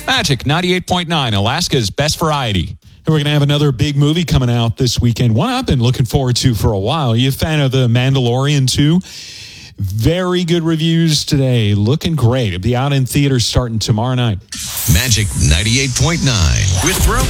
Magic 98.9, Alaska's best variety. And we're going to have another big movie coming out this weekend. One I've been looking forward to for a while. You a fan of The Mandalorian too? Very good reviews today. Looking great. It'll be out in theaters starting tomorrow night. Magic 98.9 with Throwback.